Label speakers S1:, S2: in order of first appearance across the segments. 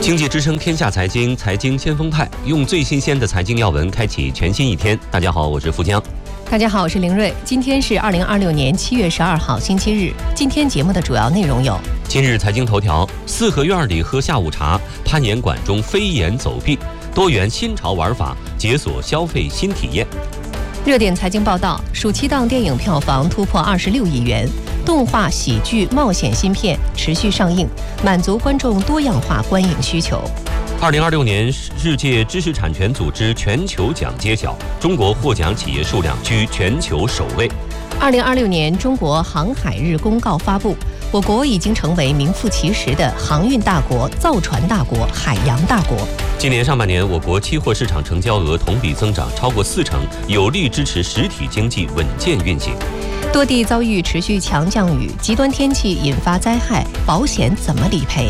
S1: 经济之声天下财经，财经先锋派，用最新鲜的财经要闻开启全新一天。大家好，我是富江。
S2: 大家好，我是凌睿。今天是2026年7月12号，星期日。今天节目的主要内容有：
S1: 今日财经头条，四合院里喝下午茶，攀岩馆中飞檐走壁，多元新潮玩法，解锁消费新体验。
S2: 热点财经报道，暑期档电影票房突破26亿元，动画、喜剧、冒险新片持续上映，满足观众多样化观影需求。
S1: 2026年世界知识产权组织全球奖揭晓，中国获奖企业数量居全球首位。
S2: 2026年中国航海日公告发布，我国已经成为名副其实的航运大国、造船大国、海洋大国。
S1: 今年上半年，我国期货市场成交额同比增长超过40%，有力支持实体经济稳健运行。
S2: 多地遭遇持续强降雨，极端天气引发灾害，保险怎么理赔？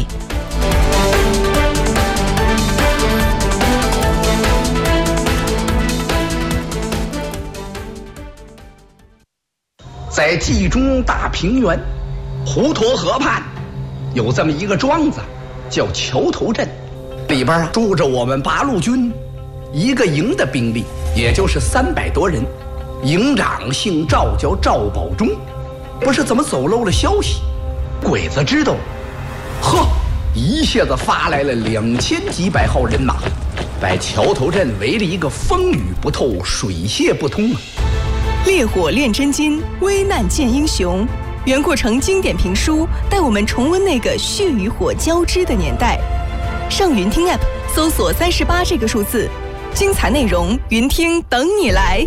S3: 在冀中大平原滹沱河畔，有这么一个庄子，叫桥头镇，里边住着我们八路军一个营的兵力，也就是300多人。营长姓赵，叫赵保忠。不是怎么走漏了消息，鬼子知道，一下子发来了2000几百号人马，把桥头镇围了一个风雨不透，水泄不通啊！
S4: 烈火炼真金，危难见英雄。袁阔成经典评书带我们重温那个血与火交织的年代。上云听 App 搜索38这个数字，精彩内容云听等你来。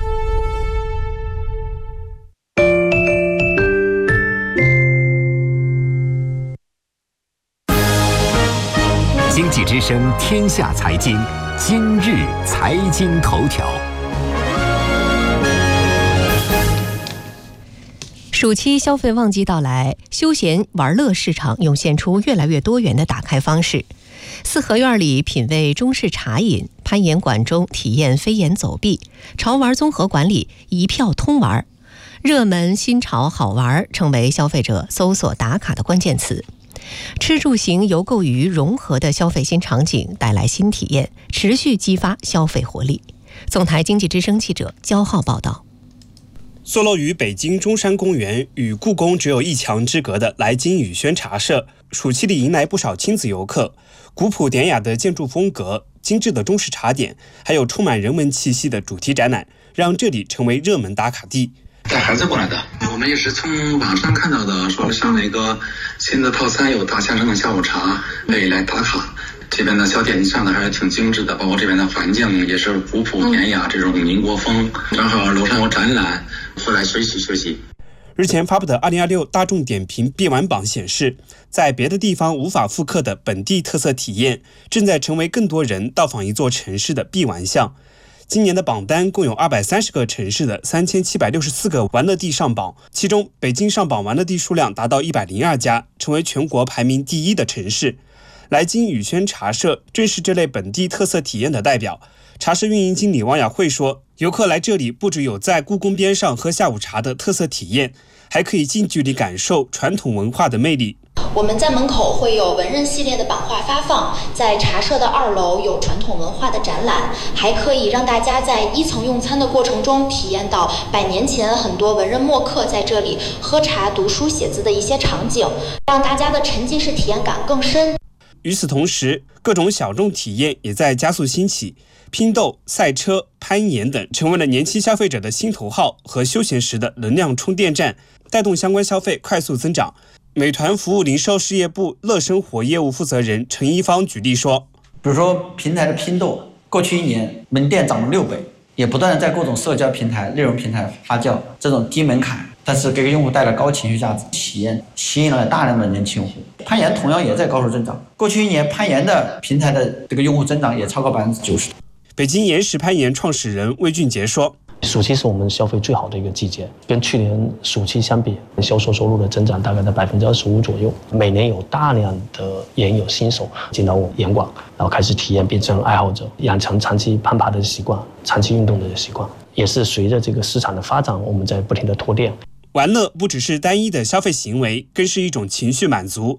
S5: 经济之声天下财经，今日财经头条。
S2: 暑期消费旺季到来，休闲玩乐市场涌现出越来越多元的打开方式。四合院里品味中式茶饮，攀岩馆中体验飞檐走壁，潮玩综合馆里一票通玩。热门、新潮、好玩成为消费者搜索打卡的关键词。吃住行游购娱融合的消费新场景带来新体验，持续激发消费活力。总台经济之声记者焦浩报道。
S6: 坐落于北京中山公园，与故宫只有1墙之隔的来金宇轩茶社，暑期里迎来不少亲子游客。古朴典雅的建筑风格、精致的中式茶点，还有充满人文气息的主题展览，让这里成为热门打卡地。
S7: 带孩子过来的，我们也是从网上看到的，说上了一个新的套餐，有大先生的下午茶，可以来打卡。这边的小点心上的还是挺精致的，包括这边的环境也是古朴典雅，这种民国风。正好楼上有展览，过来学习学习。
S6: 日前发布的2026大众点评必玩榜显示，在别的地方无法复刻的本地特色体验，正在成为更多人到访一座城市的必玩项。今年的榜单共有230个城市的3764个玩乐地上榜，其中北京上榜玩乐地数量达到102家，成为全国排名第1的城市。来金宇轩茶社正是这类本地特色体验的代表。茶社运营经理王雅慧说，游客来这里不只有在故宫边上喝下午茶的特色体验，还可以近距离感受传统文化的魅力。
S8: 我们在门口会有文人系列的版画发放，在茶社的2楼有传统文化的展览，还可以让大家在1层用餐的过程中体验到100年前很多文人墨客在这里喝茶、读书、写字的一些场景，让大家的沉浸式体验感更深。
S6: 与此同时，各种小众体验也在加速兴起，拼豆、赛车、攀岩等成为了年轻消费者的新头号和休闲时的能量充电站，带动相关消费快速增长。美团服务零售事业部乐生活业务负责人陈一方举例说，
S9: 比如说平台的拼豆，过去1年门店涨了6倍，也不断的在各种社交平台、内容平台发酵，这种低门槛但是给用户带来高情绪价值体验，吸引了大量的年轻用户。攀岩同样也在高速增长，过去1年攀岩的平台的这个用户增长也超过90%。
S6: 北京岩石攀岩创始人魏俊杰说，
S10: 暑期是我们消费最好的一个季节，跟去年暑期相比，销售收入的增长大概在25%左右。每年有大量的岩友新手进到我岩馆，然后开始体验，变成爱好者，养成长期攀爬的习惯，长期运动的习惯。也是随着这个市场的发展，我们在不停的拓店。
S6: 玩乐不只是单一的消费行为，更是一种情绪满足。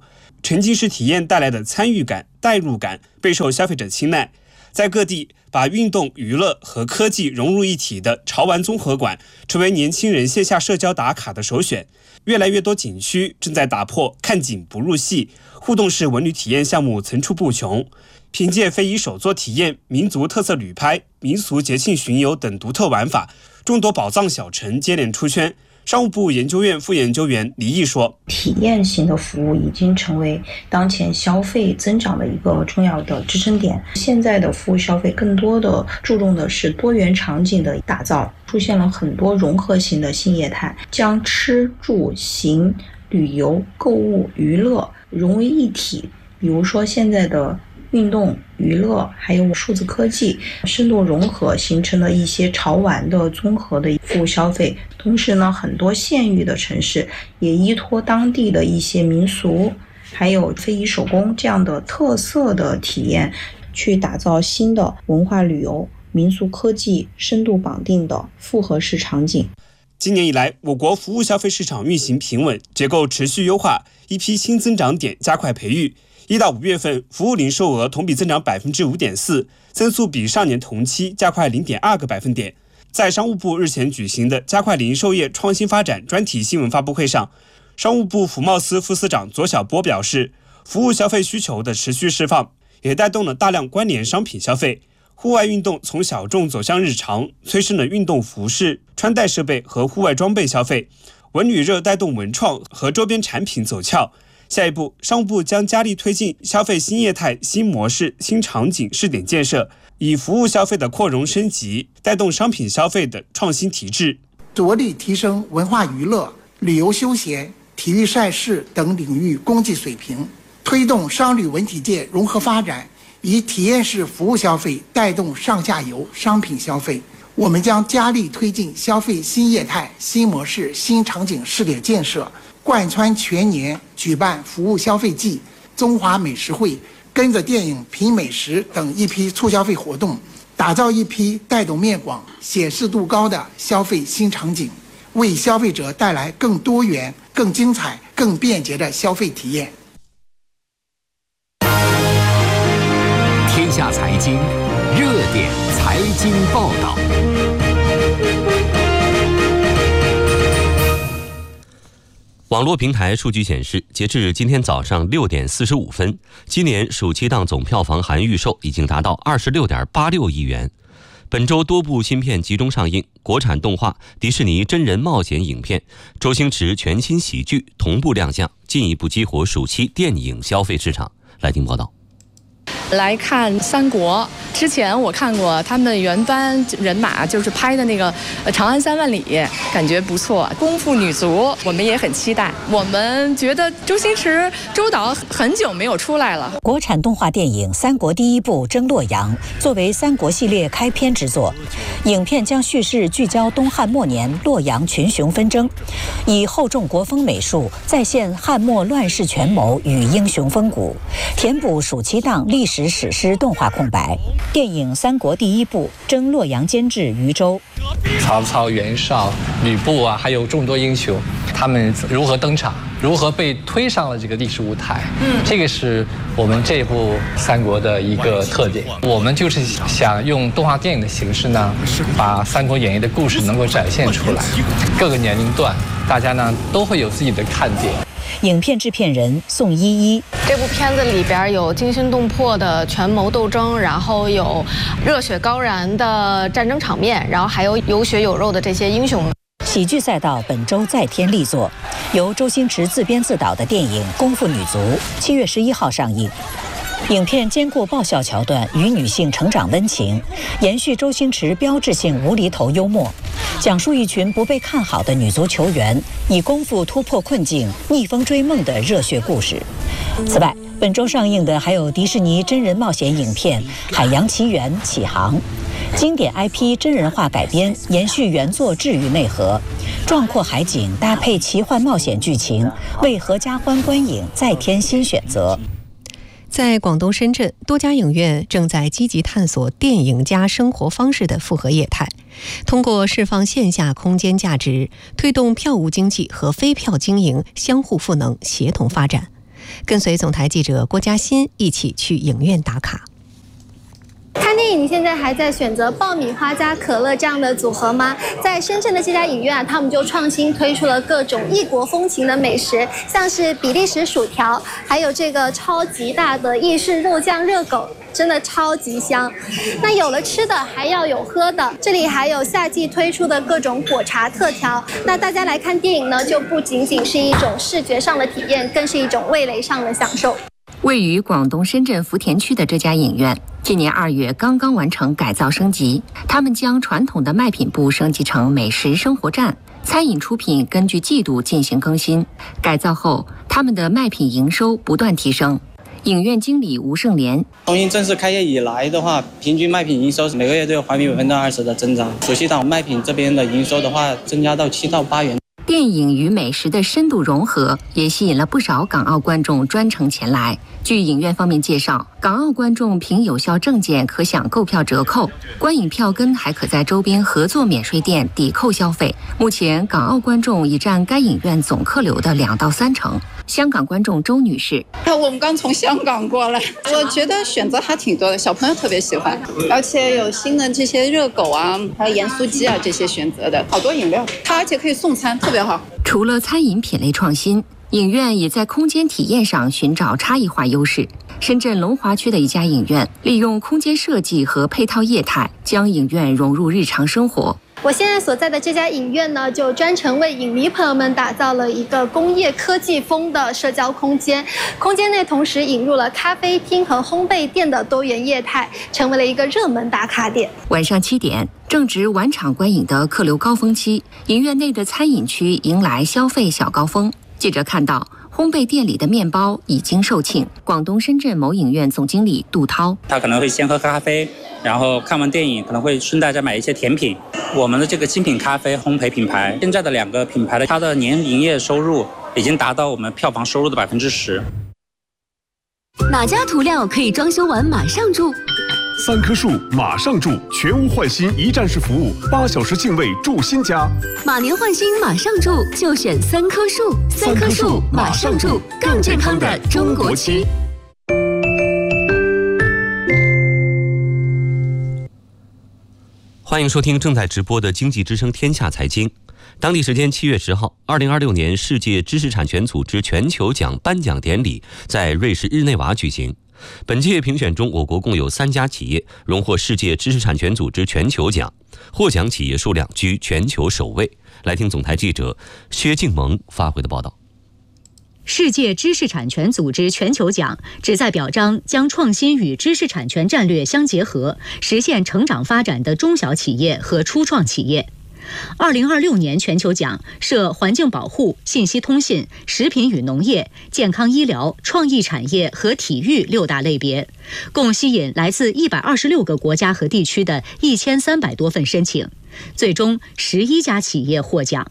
S6: 沉浸式体验带来的参与感、代入感备受消费者青睐。在各地，把运动、娱乐和科技融入一体的潮玩综合馆成为年轻人线下社交打卡的首选。越来越多景区正在打破看景不入戏，互动式文旅体验项目层出不穷。凭借非遗手作体验、民族特色旅拍、民俗节庆巡游等独特玩法，众多宝藏小城接连出圈。商务部研究院副研究员李毅说，
S11: 体验型的服务已经成为当前消费增长的一个重要的支撑点。现在的服务消费更多的注重的是多元场景的打造，出现了很多融合型的新业态，将吃住行、旅游、购物、娱乐融为一体。比如说现在的运动、娱乐还有数字科技深度融合，形成了一些潮玩的综合的服务消费。同时呢，很多县域的城市也依托当地的一些民俗还有非遗手工这样的特色的体验，去打造新的文化旅游、民俗科技深度绑定的复合式场景。
S6: 今年以来，我国服务消费市场运行平稳，结构持续优化，一批新增长点加快培育。1到5月份，服务零售额同比增长 5.4%， 增速比上年同期加快 0.2个百分点。在商务部日前举行的加快零售业创新发展专题新闻发布会上，商务部服贸司副司长左晓波表示，服务消费需求的持续释放，也带动了大量关联商品消费。户外运动从小众走向日常，催生了运动服饰、穿戴设备和户外装备消费。文旅热带动文创和周边产品走俏。下一步，商务部将加力推进消费新业态、新模式、新场景试点建设，以服务消费的扩容升级，带动商品消费的创新提质，
S12: 着力提升文化娱乐、旅游休闲、体育赛事等领域供给水平，推动商旅文体界融合发展，以体验式服务消费带动上下游商品消费。我们将加力推进消费新业态、新模式、新场景试点建设，贯穿全年举办服务消费季、中华美食会、跟着电影品美食等一批促消费活动，打造一批带动面广、显示度高的消费新场景，为消费者带来更多元、更精彩、更便捷的消费体验。
S5: 天下财经热点财经报道。
S1: 网络平台数据显示，截至今天早上6点45分，今年暑期档总票房含预售已经达到26.86亿元。本周多部新片集中上映，国产动画、迪士尼真人冒险影片、周星驰全新喜剧同步亮相，进一步激活暑期电影消费市场。来听报道。
S13: 来看三国，之前我看过他们原班人马，就是拍的那个《长安三万里》，感觉不错。功夫女足我们也很期待，我们觉得周星驰、周导很久没有出来了。
S14: 国产动画电影《三国》第一部征洛阳作为三国系列开篇之作，影片将叙事聚焦东汉末年洛阳群雄纷争，以厚重国风美术再现汉末乱世权谋与英雄风骨，填补暑期档历史史诗动画空白。电影《三国》第一部征洛阳监制余舟，
S15: 曹操、袁绍、吕布啊，还有众多英雄，他们如何登场，如何被推上了这个历史舞台？这个是我们这部《三国》的一个特点。我们就是想用动画电影的形式呢，把《三国演义》的故事能够展现出来，各个年龄段大家呢都会有自己的看点。
S14: 影片制片人宋依依，
S16: 这部片子里边有惊心动魄的权谋斗争，然后有热血高燃的战争场面，然后还有有血有肉的这些英雄。
S14: 喜剧赛道本周再添力作，由周星驰自编自导的电影《功夫女足》7月11号上映。影片兼顾爆笑桥段与女性成长温情，延续周星驰标志性无厘头幽默，讲述一群不被看好的女足球员以功夫突破困境、逆风追梦的热血故事。此外，本周上映的还有迪士尼真人冒险影片《海洋奇缘：起航》，经典 IP 真人化改编，延续原作治愈内核，壮阔海景搭配奇幻冒险剧情，为合家欢观影再添新选择。
S2: 在广东深圳，多家影院正在积极探索电影加生活方式的复合业态，通过释放线下空间价值，推动票务经济和非票经营相互赋能、协同发展。 跟随总台记者郭嘉欣一起去影院打卡。
S17: 看电影，你现在还在选择爆米花加可乐这样的组合吗？在深圳的这家影院啊，他们就创新推出了各种异国风情的美食，像是比利时薯条，还有这个超级大的意式肉酱热狗，真的超级香。那有了吃的，还要有喝的，这里还有夏季推出的各种果茶特调。那大家来看电影呢，就不仅仅是一种视觉上的体验，更是一种味蕾上的享受。
S2: 位于广东深圳福田区的这家影院，今年2月刚刚完成改造升级。他们将传统的卖品部升级成美食生活站，餐饮出品根据季度进行更新。改造后，他们的卖品营收不断提升。影院经理吴胜莲：
S18: 重新正式开业以来的话，平均卖品营收每个月都有环比20%的增长。暑期档卖品这边的营收的话，增加到7到8元。
S2: 电影与美食的深度融合，也吸引了不少港澳观众专程前来。据影院方面介绍，港澳观众凭有效证件可享购票折扣，观影票根还可在周边合作免税店抵扣消费。目前，港澳观众已占该影院总客流的2到3成。香港观众周女士：
S19: 我们刚从香港过来，我觉得选择还挺多的，小朋友特别喜欢，而且有新的这些热狗啊，还有盐酥鸡啊这些选择的，好多饮料，它而且可以送餐，特别好。
S2: 除了餐饮品类创新，影院也在空间体验上寻找差异化优势。深圳龙华区的一家影院利用空间设计和配套业态，将影院融入日常生活。
S17: 我现在所在的这家影院呢，就专程为影迷朋友们打造了一个工业科技风的社交空间。空间内同时引入了咖啡厅和烘焙店的多元业态，成为了一个热门打卡点。
S2: 晚上7点，正值晚场观影的客流高峰期，影院内的餐饮区迎来消费小高峰。记者看到，烘焙店里的面包已经售罄。广东深圳某影院总经理杜涛：
S20: 他可能会先喝咖啡，然后看完电影可能会顺带再买一些甜品。我们的这个精品咖啡烘焙品牌，现在的2个品牌的它的年营业收入已经达到我们票房收入的10%。
S21: 哪家涂料可以装修完马上住
S22: ？3棵树马上住，全屋换新一站式服务，8小时净位住新家。
S21: 马年换新马上住，就选3棵树。3棵树马上住，更健康的中国区。
S1: 欢迎收听正在直播的经济之声天下财经。当地时间7月10号，2026年世界知识产权组织全球奖颁奖典礼在瑞士日内瓦举行。本届评选中，我国共有3家企业荣获世界知识产权组织全球奖，获奖企业数量居全球首位。来听总台记者薛静萌发回的报道。
S23: 世界知识产权组织全球奖旨在表彰将创新与知识产权战略相结合，实现成长发展的中小企业和初创企业。2026年全球奖设环境保护、信息通信、食品与农业、健康医疗、创意产业和体育6大类别，共吸引来自126个国家和地区的1300多份申请，最终11家企业获奖。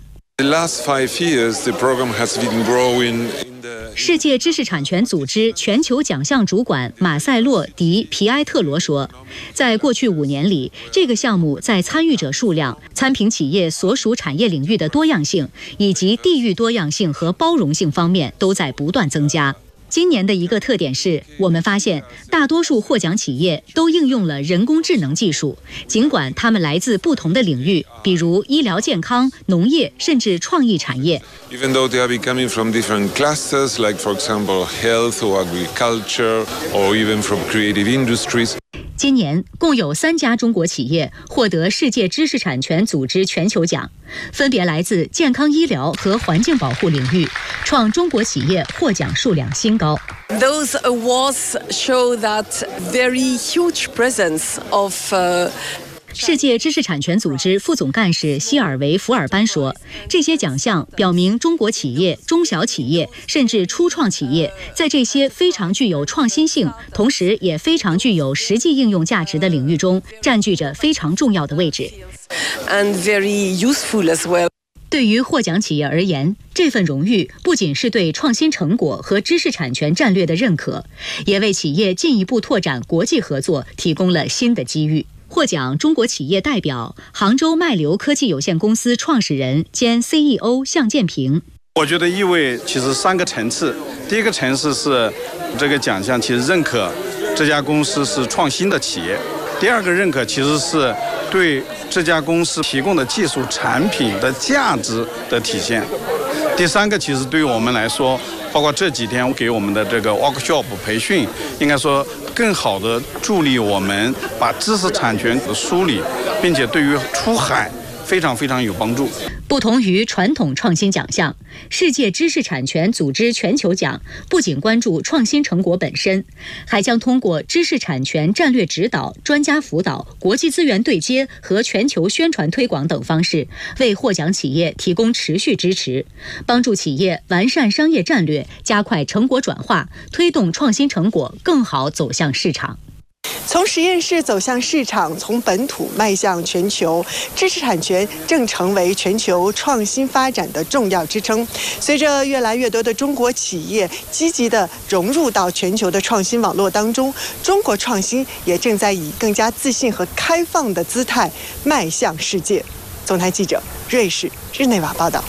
S23: 世界知识产权组织全球奖项主管马塞洛·迪皮埃特罗说，在过去5年里，这个项目在参与者数量、参评企业所属产业领域的多样性以及地域多样性和包容性方面都在不断增加。今年的一个特点是，我们发现大多数获奖企业都应用了人工智能技术，尽管它们来自不同的领域，比如医疗健康、农业，甚至创意产业。
S24: Even though they are coming from different clusters, like for example health or agriculture, or even from creative industries.
S23: 今年共有3家中国企业获得世界知识产权组织全球奖，分别来自健康医疗和环境保护领域，创中国企业获奖数量新高。
S25: Those awards show that very huge presence of
S23: 世界知识产权组织副总干事希尔维·福尔班说，这些奖项表明中国企业、中小企业甚至初创企业在这些非常具有创新性，同时也非常具有实际应用价值的领域中占据着非常重要的位置。
S25: And very useful as well.
S23: 对于获奖企业而言，这份荣誉不仅是对创新成果和知识产权战略的认可，也为企业进一步拓展国际合作提供了新的机遇。获奖中国企业代表杭州脉流科技有限公司创始人兼 CEO 向建平。
S3: 我觉得意味其实3个层次。第一个层次是这个奖项其实认可这家公司是创新的企业。第二个认可其实是对这家公司提供的技术产品的价值的体现。第三个其实对于我们来说，包括这几天给我们的这个 workshop 培训，应该说更好的助力我们把知识产权的梳理，并且对于出海非常有帮助。
S23: 不同于传统创新奖项，世界知识产权组织全球奖不仅关注创新成果本身，还将通过知识产权战略指导、专家辅导、国际资源对接和全球宣传推广等方式，为获奖企业提供持续支持，帮助企业完善商业战略，加快成果转化，推动创新成果更好走向市场。
S4: 从实验室走向市场，从本土迈向全球，知识产权正成为全球创新发展的重要支撑。随着越来越多的中国企业积极地融入到全球的创新网络当中，中国创新也正在以更加自信和开放的姿态迈向世界。总台记者瑞士日内瓦报道。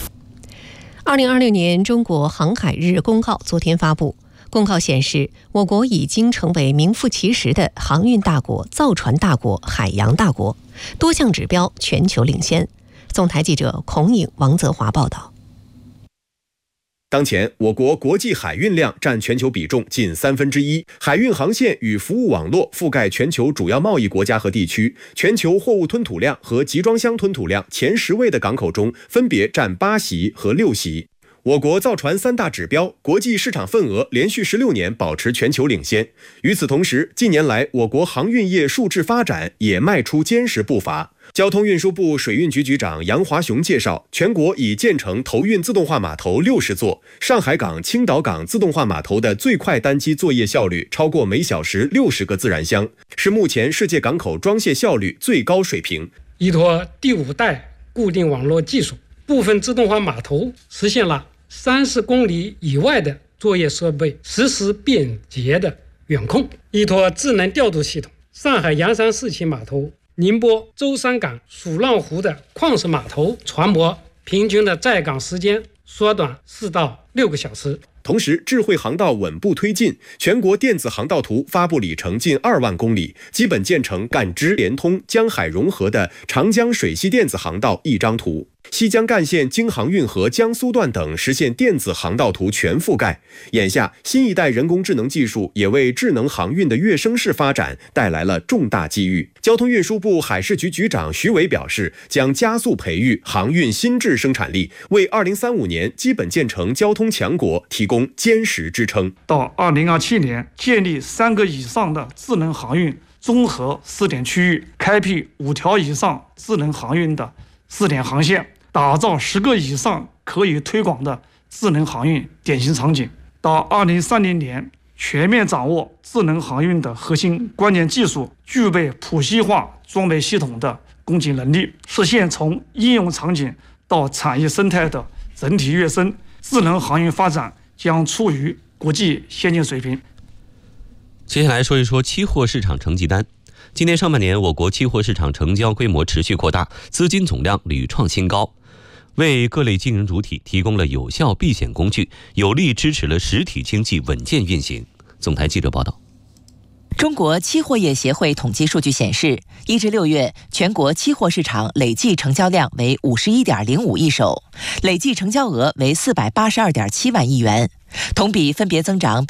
S2: 2026年中国航海日公告昨天发布。公告显示，我国已经成为名副其实的航运大国、造船大国、海洋大国，多项指标全球领先。总台记者孔颖、王泽华报道。
S7: 当前，我国国际海运量占全球比重近1/3，海运航线与服务网络覆盖全球主要贸易国家和地区，全球货物吞吐量和集装箱吞吐量前10位的港口中，分别占8席和6席。我国造船3大指标，国际市场份额连续16年保持全球领先。与此同时，近年来我国航运业数质发展也迈出坚实步伐。交通运输部水运局局长杨华雄介绍，全国已建成投运自动化码头60座，上海港、青岛港自动化码头的最快单机作业效率超过每小时60个自然箱，是目前世界港口装卸效率最高水平。
S8: 依托第5代固定网络技术，部分自动化码头实现了30公里以外的作业设备实时便捷的远控。依托智能调度系统，上海洋山四期码头、宁波舟山港、蜀浪湖的矿石码头船舶平均的在港时间缩短4到6个小时。
S7: 同时，智慧航道稳步推进，全国电子航道图发布里程近2万公里，基本建成赣支联通、江海融合的长江水系电子航道一张图。西江干线京杭运河江苏段等实现电子航道图全覆盖。眼下，新一代人工智能技术也为智能航运的跃升式发展带来了重大机遇。交通运输部海事局局长徐伟表示，将加速培育航运新质生产力，为2035年基本建成交通强国提供坚实支撑。
S9: 到2027年，建立3个以上的智能航运综合试点区域，开辟5条以上智能航运的试点航线，打造10个以上可以推广的智能航运典型场景。到2030年，全面掌握智能航运的核心关键技术，具备普系化装备系统的供给能力，实现从应用场景到产业生态的整体跃升。智能航运发展将处于国际先进水平。
S1: 接下来说一说期货市场成绩单。今年上半年，我国期货市场成交规模持续扩大，资金总量屡创新高，为各类经营主体提供了有效避险工具，有力支持了实体经济稳健运行。总台记者报道。
S26: 中国期货业协会统计数据显示，1至6月全国期货市场累计成交量为51.05亿手，累计成交额为482.7万亿元，同比分别增长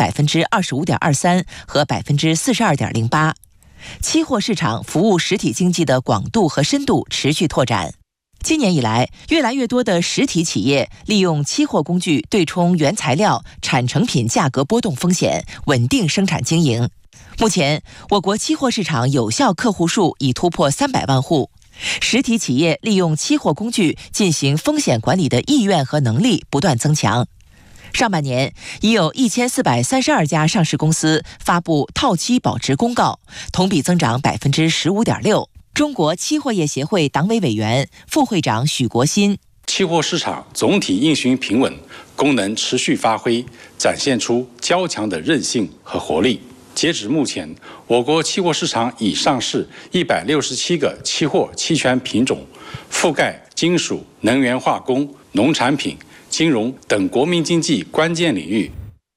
S26: 25.23%和42.08%。期货市场服务实体经济的广度和深度持续拓展。今年以来，越来越多的实体企业利用期货工具对冲原材料、产成品价格波动风险，稳定生产经营。目前，我国期货市场有效客户数已突破300万户，实体企业利用期货工具进行风险管理的意愿和能力不断增强。上半年，已有1432家上市公司发布套期保值公告，同比增长15.6%。中国期货业协会党委委员、副会长许国新：
S27: 期货市场总体运行平稳，功能持续发挥，展现出较强的韧性和活力。截止目前，我国期货市场已上市167个期货期权品种，覆盖金属、能源化工、农产品、 金融等国民经济关键领域。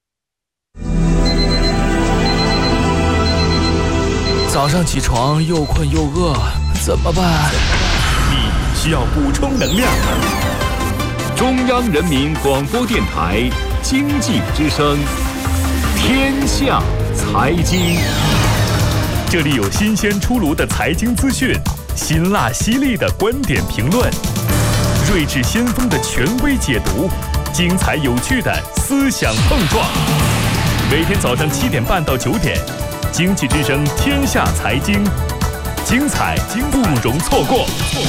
S5: 早上起床又困又饿，怎么办？
S22: 你需要补充能量。中央人民广播电台经济之声，天下财经。这里有新鲜出炉的财经资讯，辛辣犀利的观点评论，睿智先锋的权威解读，精彩有趣的思想碰撞。每天早上7点半到9点，经济之声天下财经，精彩不容错过。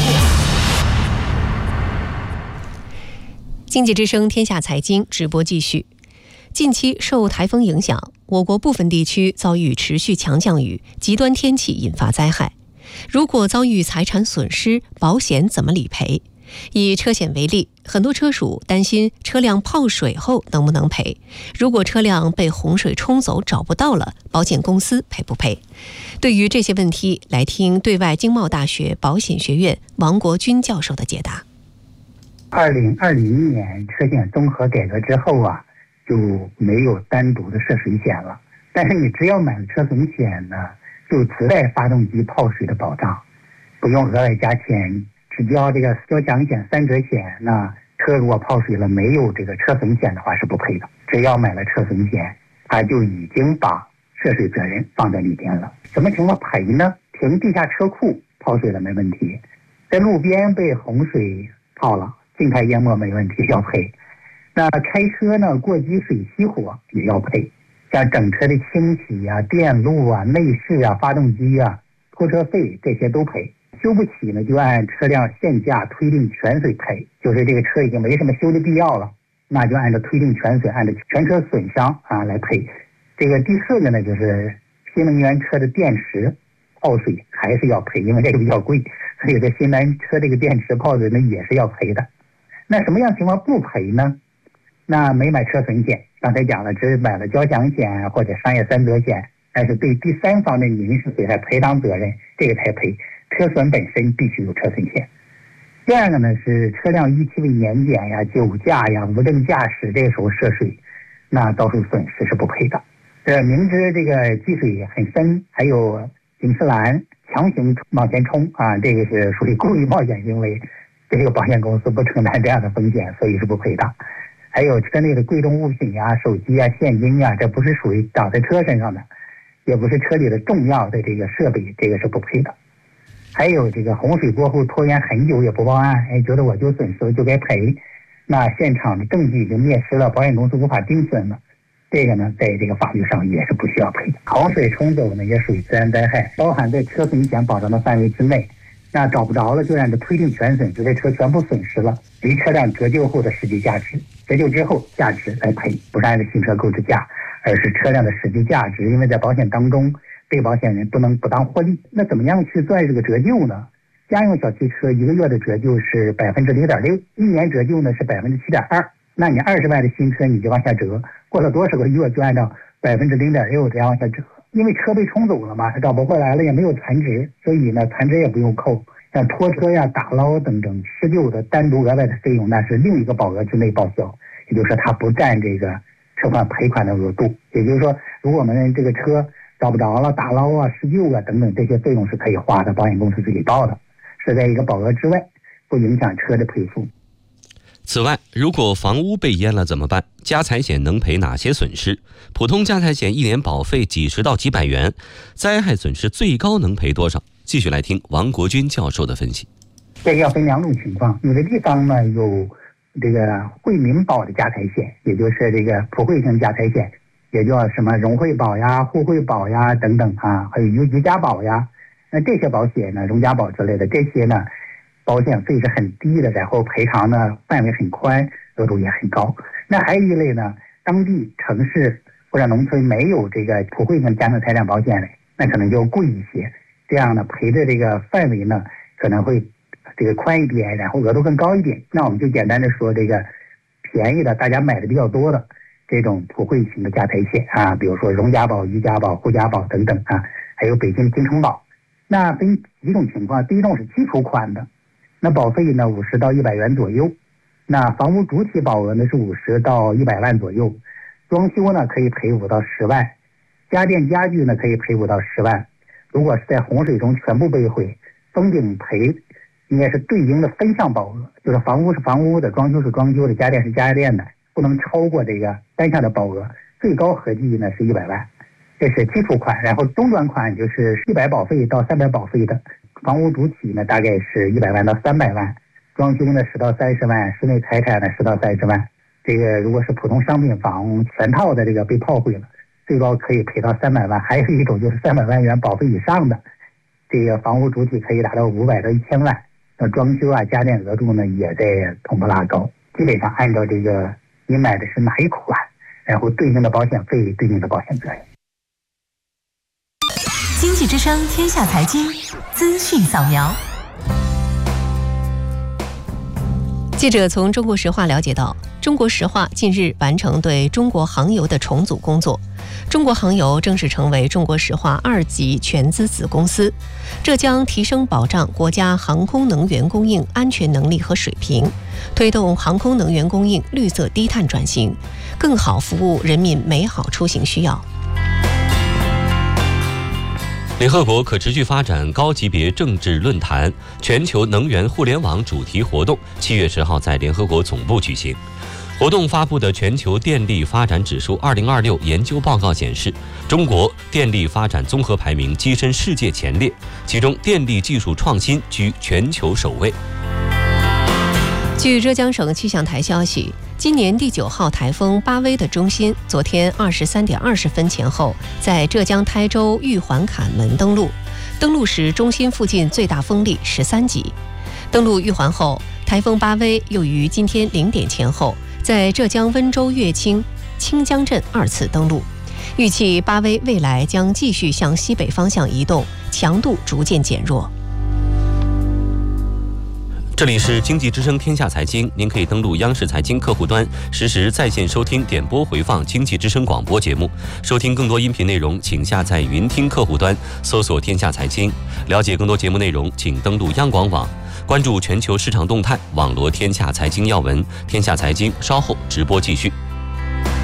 S2: 经济之声天下财经直播继续。近期受台风影响，我国部分地区遭遇持续强降雨，极端天气引发灾害。如果遭遇财产损失，保险怎么理赔？以车险为例，很多车主担心车辆泡水后能不能赔？如果车辆被洪水冲走找不到了，保险公司赔不赔？对于这些问题，来听对外经贸大学保险学院王国军教授的解答。
S6: 2020年车险综合改革之后啊，就没有单独的涉水险了。但是你只要买了车损险呢，就自带发动机泡水的保障，不用额外加钱，只交这个交强险、3者险。那车如果泡水了，没有这个车损险的话是不赔的。只要买了车损险，它就已经把涉水责任放在里边了。什么情况赔呢？停地下车库泡水了没问题，在路边被洪水泡了，静态淹没没问题，要赔。那开车呢，过积水熄火也要赔，像整车的清洗啊、电路啊、内饰啊、发动机啊、拖车费这些都赔。修不起呢，就按车辆现价推定全损赔，就是这个车已经没什么修的必要了，那就按照推定全损，按照全车损伤啊来赔。这个第4个呢，就是新能源车的电池泡水还是要赔，因为这个比较贵，所以这新能源车这个电池泡水呢也是要赔的。那什么样情况不赔呢？那没买车损险，刚才讲了，只买了交强险或者商业3者险，但是对第3方的民事损害赔偿责任这个才赔，车损本身必须有车损险。第2个呢是车辆逾期未年检呀、酒驾呀、无证驾驶，这个时候涉水，那遭受损失是不赔的。明知这个积水很深，还有警示栏强行往前冲啊，这个是属于故意冒险行为，这个保险公司不承担这样的风险，所以是不赔的。还有车内的贵重物品呀、手机呀、现金呀，这不是属于长在车身上的，也不是车里的重要的这个设备，这个是不赔的。还有这个洪水过后拖延很久也不报案，觉得我就损失了就该赔，那现场的证据已经灭失了，保险公司无法定损了，这个呢在这个法律上也是不需要赔的。洪水冲走呢也属于自然灾害，包含在车损险保障的范围之内，那找不着了就按照推定全损，就这车全部损失了，离车辆折旧后的实际价值，折旧之后价值来赔，不是按照新车购置价，而是车辆的实际价值。因为在保险当中，被保险人不能不当获利。那怎么样去算这个折旧呢？家用小汽车1个月的折旧是 0.6%， 1年折旧呢是 7.2%。那你20万的新车你就往下折，过了多少个月就按照 0.6% 这样往下折。因为车被冲走了嘛，它找不回来了，也没有残值，所以呢残值也不用扣。像拖车呀、打捞等等施救的单独额外的费用，那是另一个保额之内报销，也就是说它不占这个车款赔款的额度。也就是说，如果我们这个车找不着了，打捞啊、施救啊等等这些费用是可以花的，保险公司是给报的，是在一个保额之外，不影响车的赔付。
S1: 此外，如果房屋被淹了怎么办？家财险能赔哪些损失？普通家财险1年保费几十到几百元，灾害损失最高能赔多少？继续来听王国军教授的分析。
S6: 这个要分2种情况，有的地方呢有这个惠民保的家财险，也就是这个普惠型家财险，也叫什么融惠保呀、互惠保呀等等啊，还有余家保呀。那这些保险呢，荣家保之类的，这些呢保险费是很低的，然后赔偿呢范围很宽，额度也很高。那还有一类呢，当地城市或者农村没有这个普惠型家庭财产保险的，那可能就贵一些。这样呢，赔的这个范围呢可能会这个宽一点，然后额度更高一点。那我们就简单的说，这个便宜的大家买的比较多的这种普惠型的家财险啊，比如说荣家保、余家保、互家保等等啊，还有北京京城保。那分几种情况，第一种是基础款的，那保费呢50到100元左右。 那房屋主体保额呢是50到100万左右，装修呢可以赔5到10万，家电家具呢可以赔5到10万。如果是在洪水中全部被毁，封顶赔应该是对应的分项保额，就是房屋是房屋的，装修是装修的，家电是家电的，不能超过这个单项的保额，最高合计呢是100万。这是基础款，然后中短款就是100保费到300保费的，房屋主体呢大概是100万到300万，装修呢10到30万，室内财产呢10到30万。这个如果是普通商品房全套的这个被炮毁了，最高可以赔到300万。还有一种就是300万元保费以上的，这个房屋主体可以达到500到1000万。那装修啊家电额度呢也在同步拉高，基本上按照这个你买的是哪一款，然后对应的保险费对应的保险责任。
S21: 经济之声天下财经资讯扫描。
S2: 记者从中国石化了解到，中国石化近日完成对中国航油的重组工作，中国航油正式成为中国石化2级全资子公司，这将提升保障国家航空能源供应安全能力和水平，推动航空能源供应绿色低碳转型，更好服务人民美好出行需要。
S1: 联合国可持续发展高级别政治论坛全球能源互联网主题活动7月10号在联合国总部举行。活动发布的全球电力发展指数2026研究报告显示，中国电力发展综合排名跻身世界前列，其中电力技术创新居全球首位。
S2: 据浙江省气象台消息，今年第9号台风巴威的中心昨天23点20分前后在浙江台州玉环坎门登陆，登陆时中心附近最大风力13级。登陆玉环后，台风巴威又于今天0点前后在浙江温州乐清清江镇2次登陆，预计巴威未来将继续向西北方向移动，强度逐渐减弱。
S1: 这里是经济之声天下财经，您可以登录央视财经客户端，实时在线收听点播回放经济之声广播节目。收听更多音频内容，请下载云听客户端，搜索天下财经。了解更多节目内容，请登录央广网，关注全球市场动态，网罗天下财经要闻。天下财经稍后直播继续。